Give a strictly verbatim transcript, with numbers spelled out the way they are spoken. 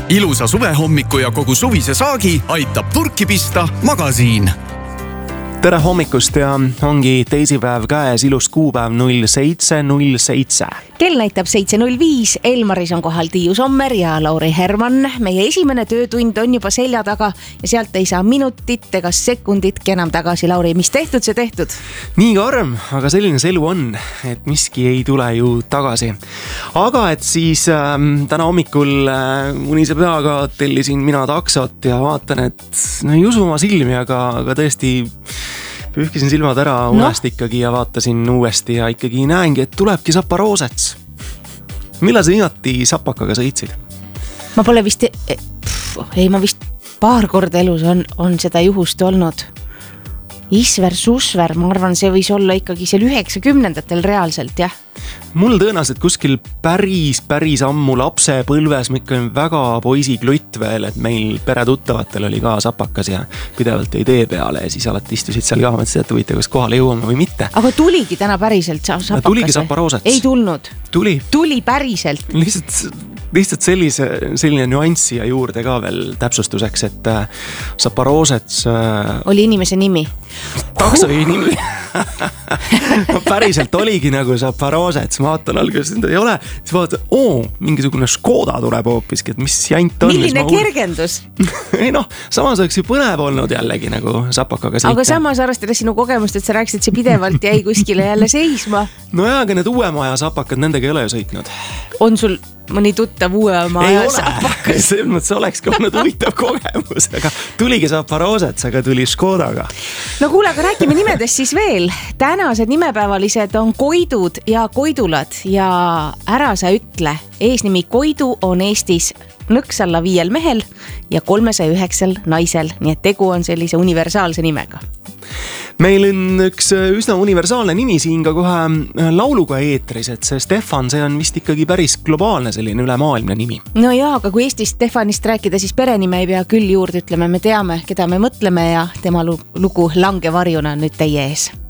Ilusa suvehommiku ja kogu suvise saagi aitab purki pista Magasiin. Tere hommikust ja ongi teisipäev käes, ilus kuupäev null seitse null seitse. Kell näitab seitse null viis, Elmaris on kohal Tiiu Sommer ja Lauri Herman. Meie esimene töötund on juba selja taga ja sealt ei saa minutit ega sekunditki enam tagasi. Lauri, mis tehtud, see tehtud? Nii karm, aga selline see elu on, et miski ei tule ju tagasi. Aga et siis äh, täna hommikul äh, unise peaga tellisin mina taksot ja vaatan, et no ei usu oma silmi, aga, aga tõesti pühkisin silmad ära unest no. ikkagi ja vaatasin uuesti ja ikkagi näengi, et tulebki Zaporozhets. Millal sa viimati Zapakaga sõitsid? Ma pole vist, pff, ei ma vist paar korda elus on, on seda juhust olnud. Isver, Susver, ma arvan, see võis olla ikkagi seal üheksakümnendatel reaalselt, jah. Mul tõenäoliselt kuskil päris, päris ammu lapse põlves, ma ikka olen väga poisi klutt veel, et meil peretuttavatel oli ka Zapakas ja pidevalt ei tee peale ja siis alati istusid seal ka, mõtlesid, et võite kas kohale jõuame või mitte. Aga tuligi täna päriselt Zapakas? Tuligi Zaporozhets. Ei tulnud? Tuli. Tuli päriselt? Lihtsalt, lihtsalt sellise, selline nüanssi ja juurde ka veel täpsustuseks, et Zaporozhets oli inimese nimi? Taksoi nimi. No, päriselt oligi nagu Zaporozhets, ma vaatan alguses, et ei ole, siis vaatan, oo, mingisugune Škoda tuleb hoopiski, et mis jant on. Milline kergendus? Ei noh, samas oleks ju põnev olnud jällegi nagu Zapakaga sõita. Aga samas arvestades sinu kogemust, et sa rääkisid, see pidevalt jäi kuskile jälle seisma. No jaa, aga need uue maja Zapakad, nendega ei ole ju sõitnud. On sul mõni tuttav uue maja Zapakas? Selles mõttes oleks ka olnud huvitav kogemus, aga tuligi Zaporozhets, aga tuli Škodaga. No kuule, aga räägime nimedest siis veel. Tänased nimepäevalised on Koidud ja Koidulad ja ära sa ütle, eesnimi Koidu on Eestis nõks alla viiel mehel ja kolmesaja üheksal naisel, nii et tegu on sellise universaalse nimega. Meil on üks üsna universaalne nimi siin ka kohe lauluga eetris, et see Stefan, see on vist ikkagi päris globaalne selline ülemaailmne nimi. No jaa, aga kui Eestis Stefanist rääkida, siis perenime ei pea küll juurde ütleme, me teame, keda me mõtleme ja tema lugu Langevarjuna on nüüd teie ees.